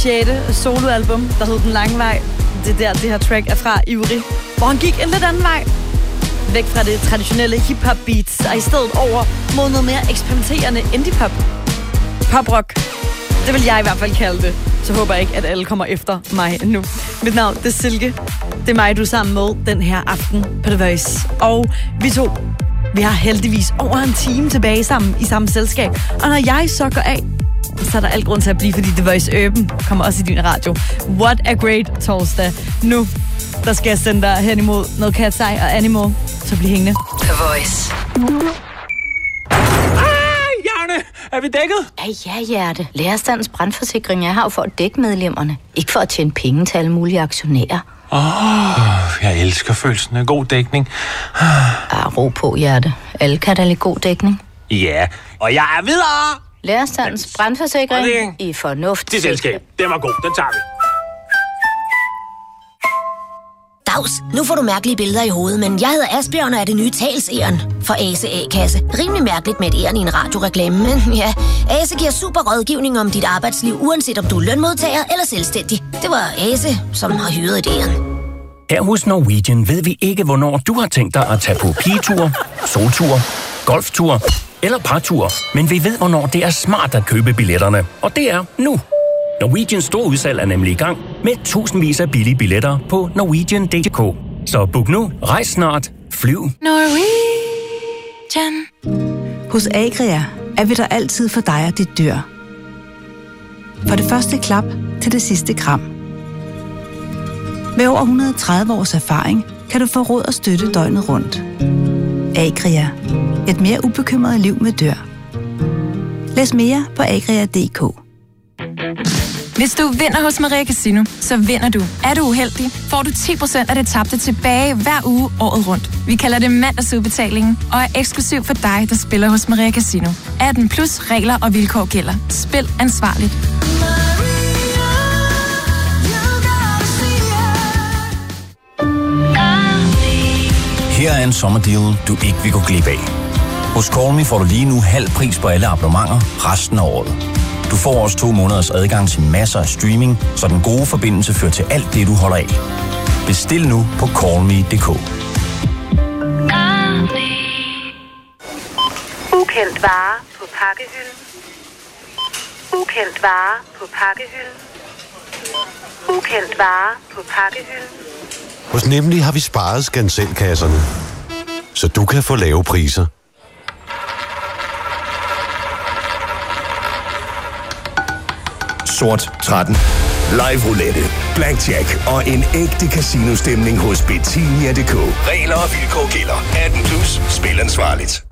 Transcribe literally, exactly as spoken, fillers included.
sjette soloalbum, der hed Den Lange Vej. Det der, det her track er fra Ivrig, hvor han gik en lidt anden vej. Væk fra det traditionelle hip-hop beats, og i stedet over mod noget mere eksperimenterende indie-pop. Pop-rock. Det vil jeg i hvert fald kalde det. Så håber jeg ikke, at alle kommer efter mig nu. Mit navn, det er Silke. Det er mig, du er sammen med den her aften på The Voice. Og vi to, vi har heldigvis over en time tilbage sammen i samme selskab. Og når jeg så går af, så er der alt grund til at blive, fordi The Voice Urban kommer også i din radio. What a great torsdag. Nu, der skal jeg sende dig hen imod noget Cat's Eye og Animal. Så bliv hængende. The Voice. Er vi dækket? Ja, ja, hjerte. Lærerstandens brandforsikring er her for at dække medlemmerne. Ikke for at tjene penge til alle mulige aktionærer. Åh, oh, jeg elsker følelsen af god dækning. Ah, ro på, hjerte. Alle kan da lide god dækning. Ja, og jeg er videre! Lærerstandens brandforsikring det... i fornuft. Det selskab. Den var god. Den tager vi. Dags, nu får du mærkelige billeder i hovedet, men jeg hedder Asbjørn og er det nye talsæren for Ase A-kasse. Rimelig mærkeligt med et æren i en radioreklame, men ja, Ase giver super rådgivning om dit arbejdsliv, uanset om du er lønmodtager eller selvstændig. Det var Ase, som har hyret et æren. Her hos Norwegian ved vi ikke, hvornår du har tænkt dig at tage på pigetur, soltur, golftur eller partur, men vi ved, hvornår det er smart at købe billetterne, og det er nu. Norwegians store udsalg er nemlig i gang med tusindvis af billige billetter på norwegian punktum d k. Så book nu, rejs snart, flyv. Norwegian. Hos Agria er vi der altid for dig og dit dyr. For det første klap til det sidste kram. Med over et hundrede og tredive års erfaring kan du få råd og støtte døgnet rundt. Agria. Et mere ubekymret liv med dyr. Læs mere på agria punktum d k. Hvis du vinder hos Maria Casino, så vinder du. Er du uheldig, får du ti procent af det tabte tilbage hver uge året rundt. Vi kalder det mandagsudbetalingen og er eksklusiv for dig, der spiller hos Maria Casino. atten plus regler og vilkår gælder. Spil ansvarligt. Her er en sommerdeal, du ikke vil gå glip af. Hos Call Me får du lige nu halv pris på alle abonnementer resten af året. Du får også to måneders adgang til masser af streaming, så den gode forbindelse fører til alt det, du holder af. Bestil nu på call me punktum d k. Ukendt vare på pakkehylden. Ukendt vare på pakkehylden. Ukendt vare på pakkehylden. Hos Nemlig har vi sparet skanselkasserne, så du kan få lave priser. Sort tretten. Live roulette, blackjack og en ægte casino-stemning hos Betinia punktum d k. Regler og vilkår gælder. atten plus. Spil ansvarligt.